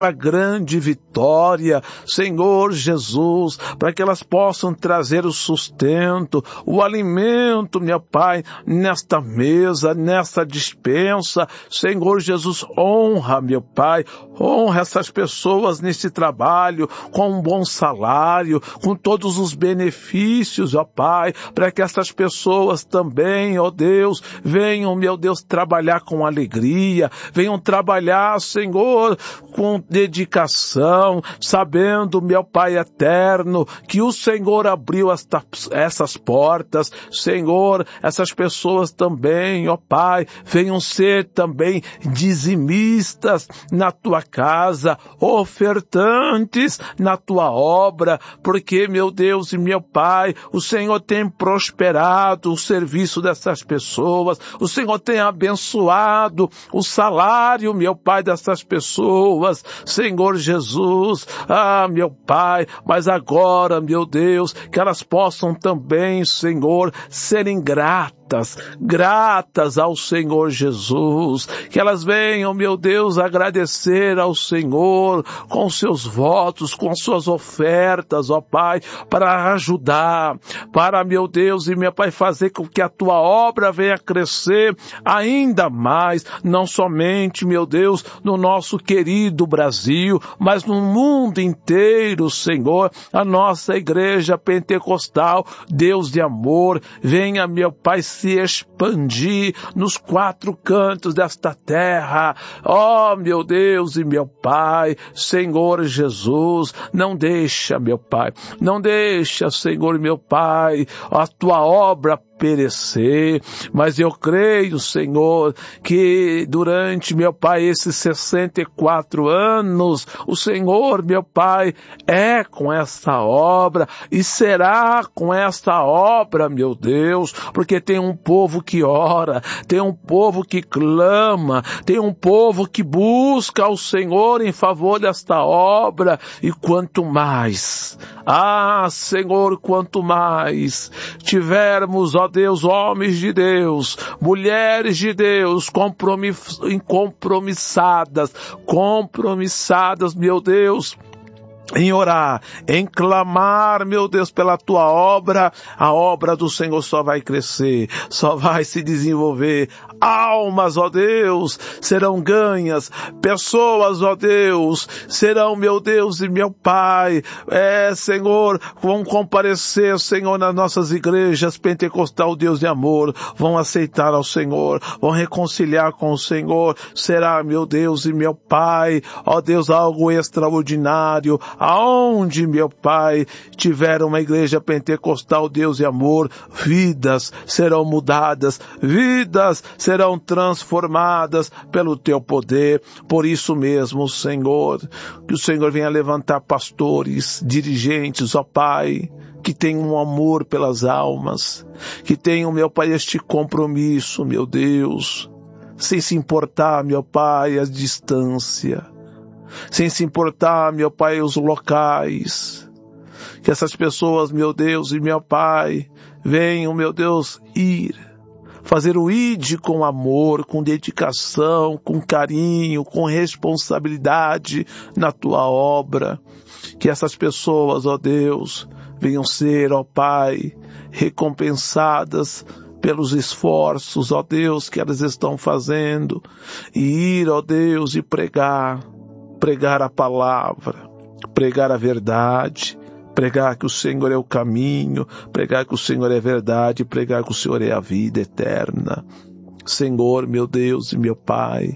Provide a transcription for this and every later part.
a grande vitória, Senhor Jesus, para que elas possam trazer o sustento, o alimento, meu Pai, nesta mesa, nesta dispensa. Senhor Jesus, honra, meu Pai, honra essas pessoas nesse trabalho, com um bom salário, com todos os benefícios, ó Pai, para que essas pessoas também, ó Deus, venham, meu Deus, trabalhar com alegria, venham trabalhar, Senhor, com dedicação, sabendo, meu Pai eterno, que o Senhor abriu essas portas. Senhor, essas pessoas também, ó Pai, venham ser também dizimistas na Tua casa, ofertantes na Tua obra, porque, meu Deus e meu Pai, o Senhor tem prosperado o serviço dessas pessoas, o Senhor tem abençoado o salário, meu Pai, dessas pessoas, Senhor Jesus, meu Pai, mas agora, meu Deus, que elas possam também, Senhor, serem gratas ao Senhor Jesus, que elas venham, meu Deus, agradecer ao Senhor com seus votos, com suas ofertas, ó Pai, para ajudar, para, meu Deus e meu Pai, fazer com que a Tua obra venha crescer ainda mais, não somente, meu Deus, no nosso querido Brasil, mas no mundo inteiro, Senhor, a nossa igreja pentecostal, Deus de amor, venha, meu Pai, se expandir nos 4 cantos desta terra. Ó, meu Deus e meu Pai, Senhor Jesus, não deixa, meu Pai, não deixa, Senhor, meu Pai, a Tua obra perecer, mas eu creio, Senhor, que durante, meu Pai, esses 64 anos, o Senhor, meu Pai, é com essa obra e será com essa obra, meu Deus, porque tem um povo que ora, tem um povo que clama, tem um povo que busca ao Senhor em favor desta obra, e quanto mais, Senhor, quanto mais tivermos, ó Deus, homens de Deus, mulheres de Deus, compromissadas, meu Deus, em orar, em clamar, meu Deus, pela Tua obra, a obra do Senhor só vai crescer, só vai se desenvolver. Almas, ó Deus, serão ganhas, pessoas, ó Deus, serão, meu Deus e meu Pai, Senhor, vão comparecer, Senhor, nas nossas igrejas pentecostal, Deus de amor, vão aceitar ao Senhor, vão reconciliar com o Senhor. Será, meu Deus e meu Pai, ó Deus, algo extraordinário. Aonde, meu Pai, tiver uma igreja pentecostal, Deus e amor, vidas serão mudadas, vidas serão transformadas pelo Teu poder. Por isso mesmo, Senhor, que o Senhor venha levantar pastores, dirigentes, ó Pai, que tenham um amor pelas almas, que tenham, meu Pai, este compromisso, meu Deus, sem se importar, meu Pai, a distância, sem se importar, meu Pai, os locais. Que essas pessoas, meu Deus e meu Pai, venham, meu Deus, fazer o ID com amor, com dedicação, com carinho, com responsabilidade na Tua obra. Que essas pessoas, ó Deus, venham ser, ó Pai, recompensadas pelos esforços, ó Deus, que elas estão fazendo, e ir, ó Deus, e pregar a palavra, pregar a verdade, pregar que o Senhor é o caminho, pregar que o Senhor é verdade, pregar que o Senhor é a vida eterna. Senhor, meu Deus e meu Pai,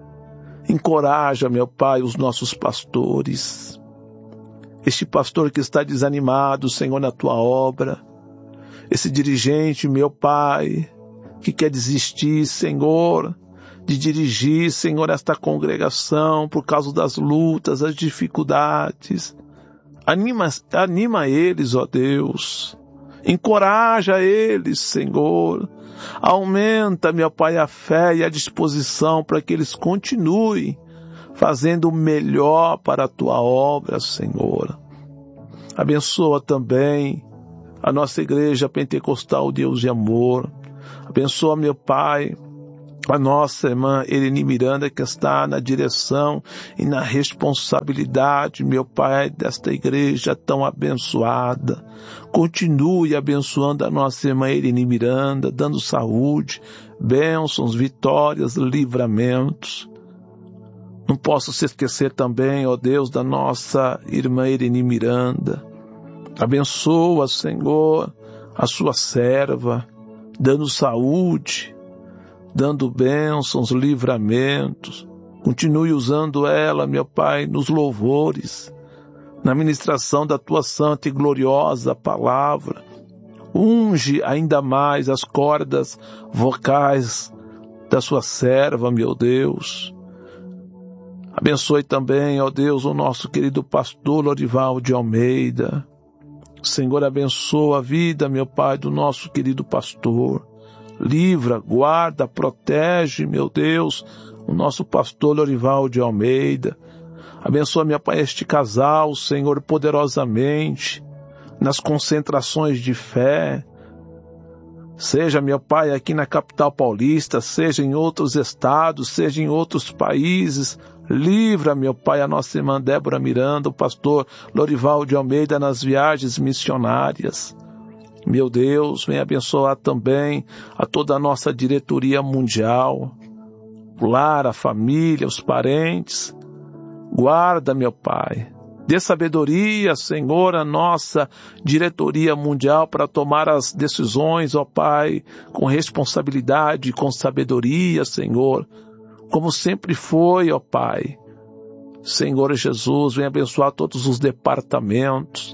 encoraja, meu Pai, os nossos pastores, este pastor que está desanimado, Senhor, na Tua obra, esse dirigente, meu Pai, que quer desistir, Senhor, de dirigir, Senhor, esta congregação por causa das lutas, as dificuldades. Anima eles, ó Deus. Encoraja eles, Senhor. Aumenta, meu Pai, a fé e a disposição para que eles continuem fazendo o melhor para a Tua obra, Senhor. Abençoa também a nossa igreja pentecostal, Deus de amor. Abençoa, meu Pai, a nossa irmã Eleni Miranda, que está na direção e na responsabilidade, meu Pai, desta igreja tão abençoada. Continue abençoando a nossa irmã Eleni Miranda, dando saúde, bênçãos, vitórias, livramentos. Não posso se esquecer também, ó Deus, da nossa irmã Eleni Miranda. Abençoa, Senhor, a sua serva, dando saúde, dando bênçãos, livramentos. Continue usando ela, meu Pai, nos louvores, na ministração da Tua santa e gloriosa palavra. Unge ainda mais as cordas vocais da Sua serva, meu Deus. Abençoe também, ó Deus, o nosso querido pastor Lorival de Almeida. Senhor, abençoa a vida, meu Pai, do nosso querido pastor. Livra, guarda, protege, meu Deus, o nosso pastor Lorival de Almeida. Abençoa, meu Pai, este casal, Senhor, poderosamente, nas concentrações de fé. Seja, meu Pai, aqui na capital paulista, seja em outros estados, seja em outros países. Livra, meu Pai, a nossa irmã Débora Miranda, o pastor Lorival de Almeida nas viagens missionárias. Meu Deus, vem abençoar também a toda a nossa diretoria mundial, o lar, a família, os parentes. Guarda, meu Pai. Dê sabedoria, Senhor, à nossa diretoria mundial para tomar as decisões, ó Pai, com responsabilidade, com sabedoria, Senhor, como sempre foi, ó Pai. Senhor Jesus, vem abençoar todos os departamentos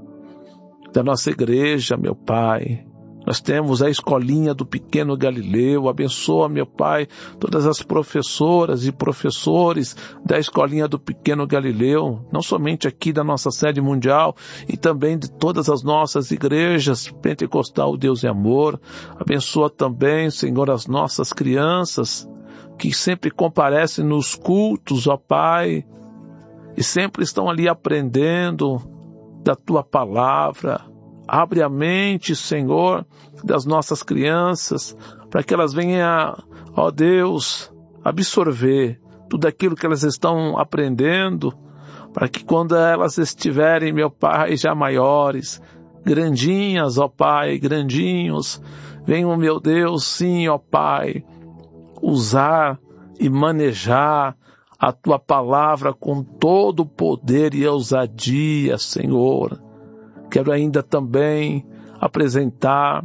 da nossa igreja, meu Pai. Nós temos a escolinha do Pequeno Galileu. Abençoa, meu Pai, todas as professoras e professores da escolinha do Pequeno Galileu, não somente aqui da nossa sede mundial, e também de todas as nossas igrejas Pentecostal Deus e Amor. Abençoa também, Senhor, as nossas crianças, que sempre comparecem nos cultos, ó Pai, e sempre estão ali aprendendo da Tua palavra. Abre a mente, Senhor, das nossas crianças, para que elas venham, ó Deus, absorver tudo aquilo que elas estão aprendendo, para que quando elas estiverem, meu Pai, já maiores, grandinhas, ó Pai, grandinhos, venham, meu Deus, sim, ó Pai, usar e manejar a Tua palavra com todo o poder e ousadia, Senhor. Quero ainda também apresentar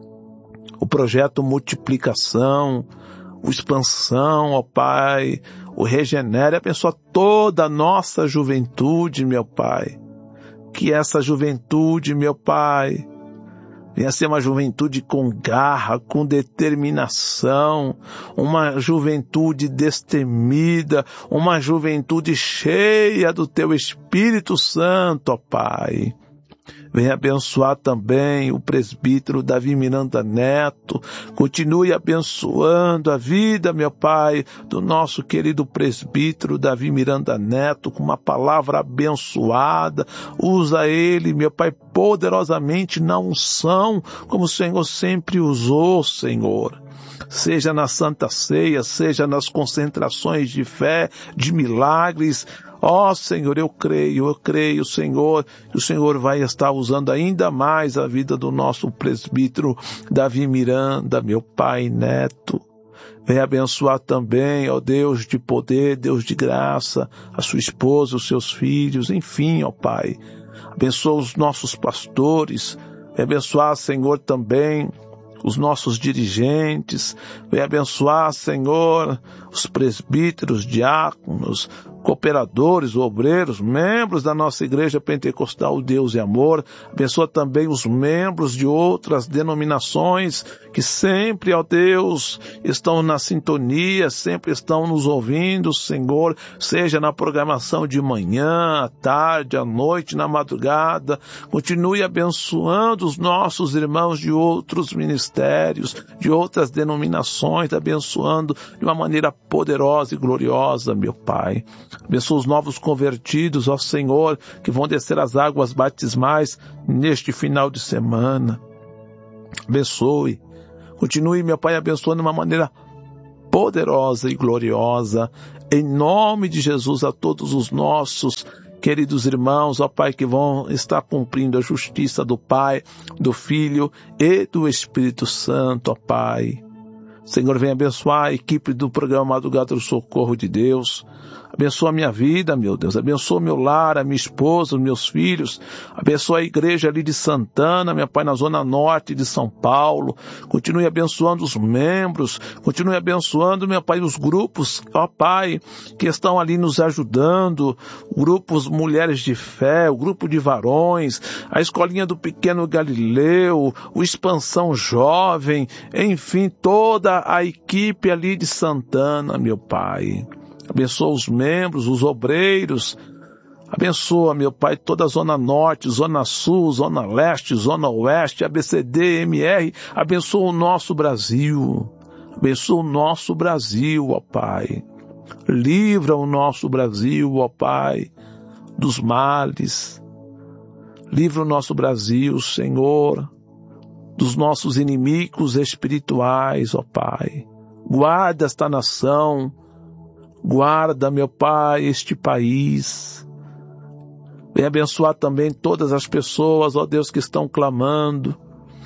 o projeto Multiplicação, o Expansão, ó Pai, o Regenere. Abençoa toda a nossa juventude, meu Pai. Que essa juventude, meu Pai, venha ser uma juventude com garra, com determinação, uma juventude destemida, uma juventude cheia do Teu Espírito Santo, ó Pai. Venha abençoar também o presbítero Davi Miranda Neto. Continue abençoando a vida, meu Pai, do nosso querido presbítero Davi Miranda Neto, com uma palavra abençoada. Usa ele, meu Pai, poderosamente na unção, como o Senhor sempre usou, Senhor. Seja na Santa Ceia, seja nas concentrações de fé, de milagres. Ó Senhor, eu creio, Senhor, que o Senhor vai estar usando ainda mais a vida do nosso presbítero Davi Miranda, meu Pai Neto. Venha abençoar também, ó Deus de poder, Deus de graça, a sua esposa, os seus filhos, enfim, ó Pai. Abençoa os nossos pastores, venha abençoar, Senhor, também os nossos dirigentes, venha abençoar, Senhor, os presbíteros, diáconos, cooperadores, obreiros, membros da nossa Igreja Pentecostal Deus e Amor. Abençoa também os membros de outras denominações que sempre, ó Deus, estão na sintonia, sempre estão nos ouvindo, Senhor, seja na programação de manhã, à tarde, à noite, na madrugada. Continue abençoando os nossos irmãos de outros ministérios, de outras denominações, abençoando de uma maneira poderosa e gloriosa, meu Pai. Abençoa os novos convertidos, ó Senhor, que vão descer as águas batismais neste final de semana. Abençoe. Continue, meu Pai, abençoando de uma maneira poderosa e gloriosa, em nome de Jesus, a todos os nossos queridos irmãos, ó Pai, que vão estar cumprindo a justiça do Pai, do Filho e do Espírito Santo, ó Pai. Senhor, vem abençoar a equipe do programa Madrugada do Socorro de Deus. Abençoa a minha vida, meu Deus. Abençoa meu lar, a minha esposa, os meus filhos. Abençoa a igreja ali de Santana, meu Pai, na zona norte de São Paulo. Continue abençoando os membros. Continue abençoando, meu Pai, os grupos, ó Pai, que estão ali nos ajudando. Grupos Mulheres de Fé, o grupo de varões, a escolinha do Pequeno Galileu, o Expansão Jovem, enfim, toda a equipe ali de Santana, meu Pai. Abençoa os membros, os obreiros. Abençoa, meu Pai, toda a Zona Norte, Zona Sul, Zona Leste, Zona Oeste, ABCD, MR. Abençoa o nosso Brasil. Abençoa o nosso Brasil, ó Pai. Livra o nosso Brasil, ó Pai, dos males. Livra o nosso Brasil, Senhor, dos nossos inimigos espirituais, ó Pai. Guarda esta nação. Guarda, meu Pai, este país. Vem abençoar também todas as pessoas, ó Deus, que estão clamando.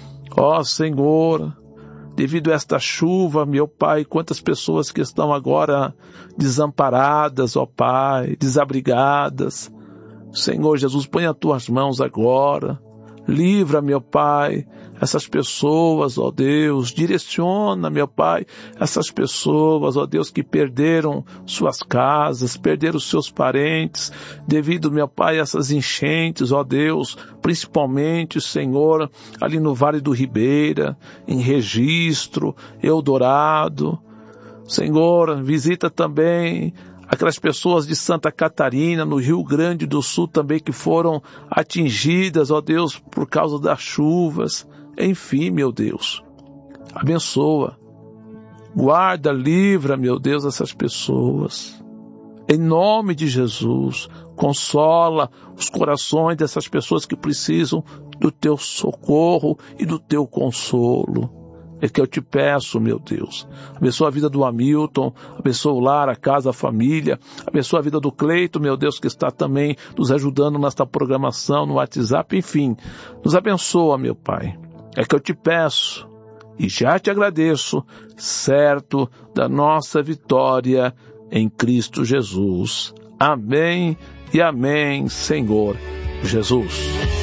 Ó Senhor, devido a esta chuva, meu Pai, quantas pessoas que estão agora desamparadas, ó Pai, desabrigadas. Senhor Jesus, põe as tuas mãos agora. Livra, meu Pai, essas pessoas, ó Deus, direciona, meu Pai, essas pessoas, ó Deus, que perderam suas casas, perderam seus parentes, devido, meu Pai, a essas enchentes, ó Deus, principalmente, Senhor, ali no Vale do Ribeira, em Registro, Eldorado. Senhor, visita também aquelas pessoas de Santa Catarina, no Rio Grande do Sul também, que foram atingidas, ó Deus, por causa das chuvas. Enfim, meu Deus, abençoa, guarda, livra, meu Deus, essas pessoas. Em nome de Jesus, consola os corações dessas pessoas que precisam do teu socorro e do teu consolo. É que eu te peço, meu Deus. Abençoa a vida do Hamilton, abençoa o lar, a casa, a família, abençoa a vida do Cleito, meu Deus, que está também nos ajudando nesta programação, no WhatsApp, enfim. Nos abençoa, meu Pai. É que eu te peço e já te agradeço, certo da nossa vitória em Cristo Jesus. Amém e amém, Senhor Jesus.